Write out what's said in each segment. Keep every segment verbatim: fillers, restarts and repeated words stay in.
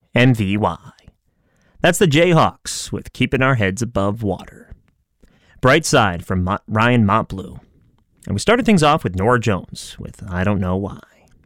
M V Y. That's the Jayhawks with Keeping Our Heads Above Water. Bright Side from Mo- Ryan Montbleu. And we started things off with Norah Jones with I Don't Know Why.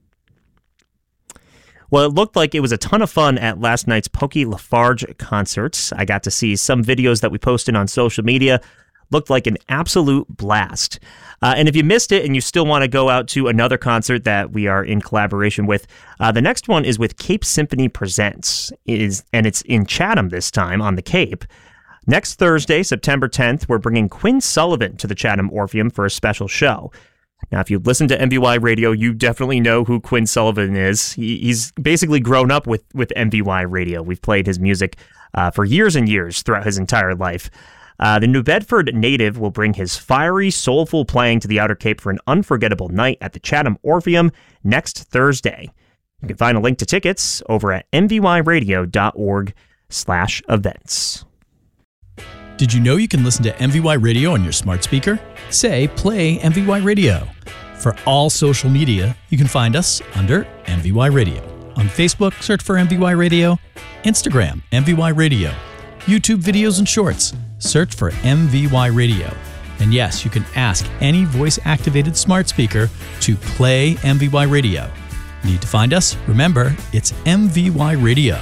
Well, it looked like it was a ton of fun at last night's Pokey Lafarge concerts. I got to see some videos that we posted on social media. Looked like an absolute blast. Uh, and if you missed it and you still want to go out to another concert that we are in collaboration with, uh, the next one is with Cape Symphony Presents, it is, and it's in Chatham this time on the Cape. Next Thursday, September tenth, we're bringing Quinn Sullivan to the Chatham Orpheum for a special show. Now, if you've listened to M V Y Radio, you definitely know who Quinn Sullivan is. He, he's basically grown up with, with M V Y Radio. We've played his music uh, for years and years throughout his entire life. Uh, the New Bedford native will bring his fiery, soulful playing to the Outer Cape for an unforgettable night at the Chatham Orpheum next Thursday. You can find a link to tickets over at mvyradio.org slash events. Did you know you can listen to M V Y Radio on your smart speaker? Say, play M V Y Radio. For all social media, you can find us under M V Y Radio. On Facebook, search for M V Y Radio. Instagram, M V Y Radio. YouTube videos and shorts, search for M V Y Radio. And yes, you can ask any voice-activated smart speaker to play M V Y Radio. Need to find us? Remember, it's M V Y Radio.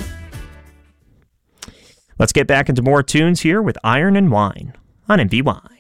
Let's get back into more tunes here with Iron and Wine on M V Y.